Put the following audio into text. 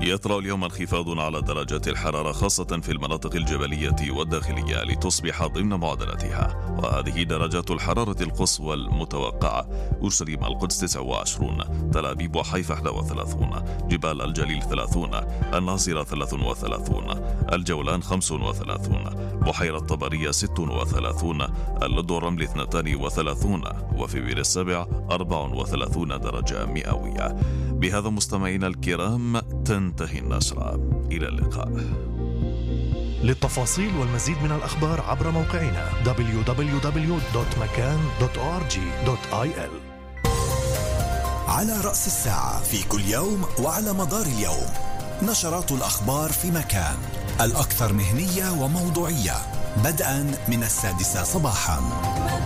يطرأ اليوم انخفاض على درجات الحرارة خاصة في المناطق الجبلية والداخلية لتصبح ضمن معدلاتها، وهذه درجات الحرارة القصوى المتوقعة: أورشليم القدس 29، تل أبيب وحيفا 31، جبال الجليل 30، الناصرة 33، الجولان 35، بحيرة طبرية 36، اللد والرمل 32، وفي بير السبع 34 درجة مئوية. بهذا مستمعينا الكرام تنتهي النشرة، إلى اللقاء. للتفاصيل والمزيد من الأخبار عبر موقعنا www.makan.org.il. على رأس الساعة في كل يوم وعلى مدار اليوم نشرات الأخبار في مكان، الأكثر مهنية وموضوعية، بدءا من 6 صباحا.